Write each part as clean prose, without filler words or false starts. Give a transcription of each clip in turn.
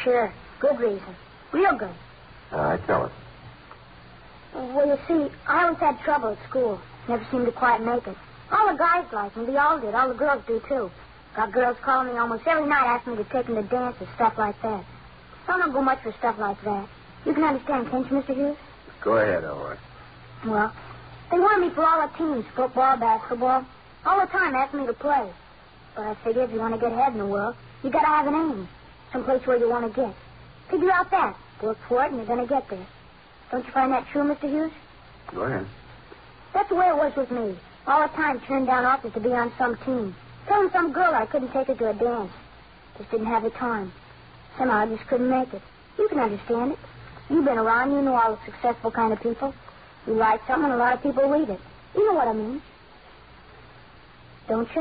Sure. Good reason. Real good. All right, tell us. Well, you see, I always had trouble at school. Never seemed to quite make it. All the guys liked me. They all did. All the girls do, too. Got girls calling me almost every night asking me to take them to dances, stuff like that. I don't go much for stuff like that. You can understand, can't you, Mr. Hughes? Go ahead, all right. Well, they wanted me for all the teams, football, basketball. All the time asking me to play. But I figured if you want to get ahead in the world, you got to have an aim. Someplace where you want to get. Figure out that. Work for it, and you're going to get there. Don't you find that true, Mr. Hughes? Go ahead. That's the way it was with me. All the time turned down offers to be on some team. Telling some girl I couldn't take her to a dance. Just didn't have the time. Somehow I just couldn't make it. You can understand it. You've been around. You know all the successful kind of people. You write something and a lot of people read it. You know what I mean. Don't you?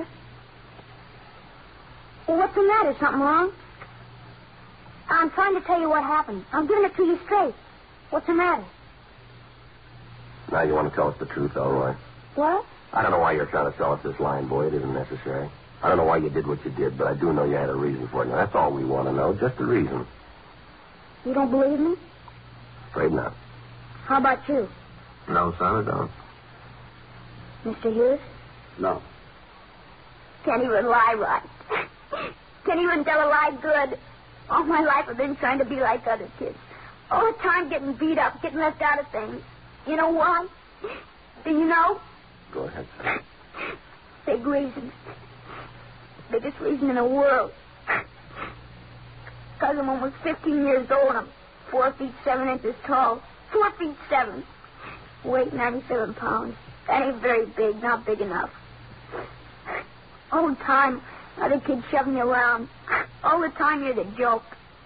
Well, what's the matter? Something wrong? I'm trying to tell you what happened. I'm giving it to you straight. What's the matter? Now you want to tell us the truth, Elroy. What? I don't know why you're trying to sell us this line, boy. It isn't necessary. I don't know why you did what you did, but I do know you had a reason for it. Now, that's all we want to know, just the reason. You don't believe me? Afraid not. How about you? No, son, I don't. Mr. Hughes? No. Can't even lie right. Can't even tell a lie good. All my life I've been trying to be like other kids. All the time getting beat up, getting left out of things. You know why? Do you know? Go ahead, son. Big reason. Biggest reason in the world. Because I'm almost 15 years old. I'm 4 feet 7 inches tall. 4 feet 7. Weight 97 pounds. That ain't very big. Not big enough. All the time, other kids shove me around. All the time you're the joke.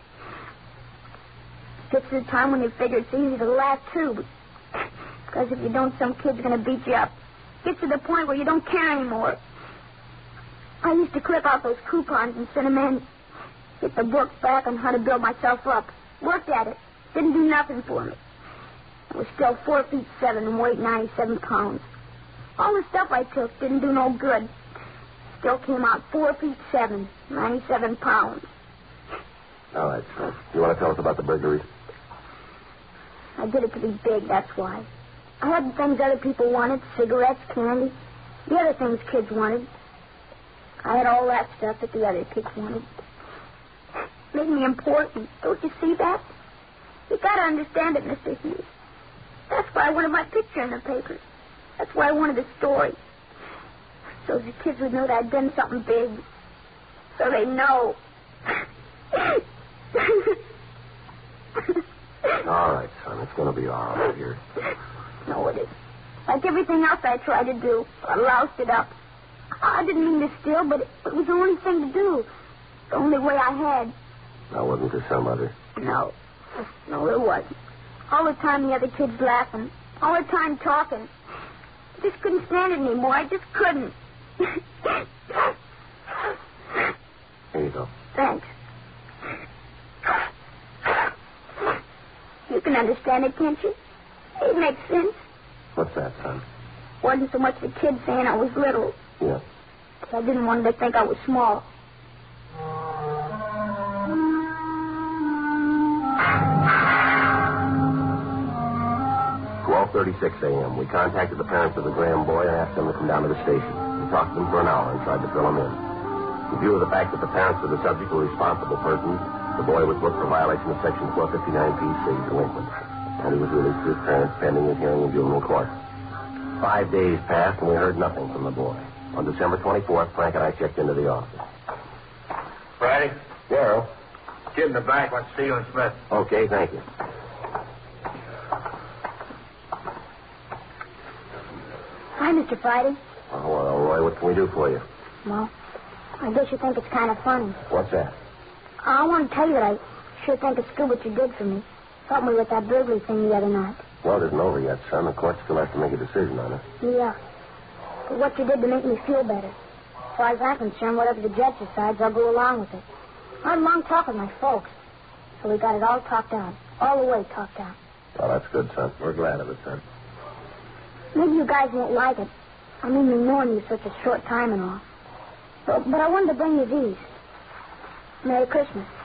Gets to the time when you figure it's easy to laugh, too. Because if you don't, some kid's going to beat you up. Gets to the point where you don't care anymore. I used to clip out those coupons and send them in. Get the book back on how to build myself up. Worked at it. Didn't do nothing for me. I was still 4 feet 7 and weighed 97 pounds. All the stuff I took didn't do no good. Still came out 4 feet 7, 97 pounds. All right, son. You want to tell us about the burglaries? I did it to be big, that's why. I had the things other people wanted, cigarettes, candy, the other things kids wanted. I had all that stuff that the other kids wanted. Made me important. Don't you see that? You gotta understand it, Mr. Hughes. That's why I wanted my picture in the paper. That's why I wanted the story. So the kids would know that I'd done something big. So they know. All right, son. It's going to be all right here. No, it isn't. Like everything else I tried to do, I loused it up. I didn't mean to steal, but it was the only thing to do. The only way I had. Now, wasn't there some other? No. No, there wasn't. All the time the other kids laughing. All the time talking. I just couldn't stand it anymore. I just couldn't. Here you go. Thanks. You can understand it, can't you? It makes sense. What's that, son? Wasn't so much the kids saying I was little. Yeah. I didn't want them to think I was small. 12:36 a.m. We contacted the parents of the Graham boy and asked them to come down to the station. We talked to them for an hour and tried to fill them in. In view of the fact that the parents of the subject were responsible persons, the boy was booked for violation of Section 459 PC, delinquent, and he was released to his parents pending his hearing in juvenile court. 5 days passed, and we heard nothing from the boy. On December 24th, Frank and I checked into the office. Friday? Yeah. Kid in the back wants to see you and Smith. Okay, thank you. Hi, Mr. Friday. Oh, well, Roy, what can we do for you? Well, I guess you think it's kind of funny. What's that? I want to tell you that I sure think it's good what you did for me. Helped me with that burglary thing the other night. Well, it isn't over yet, son. The court still has to make a decision on it. Yeah. But what you did to make me feel better. As far as I'm concerned, whatever the judge decides, I'll go along with it. I had a long talk with my folks. So we got it all talked out. All the way talked out. Well, that's good, son. We're glad of it, son. Maybe you guys won't like it. I mean, me knowing you such a short time and all. But I wanted to bring you these. Merry Christmas.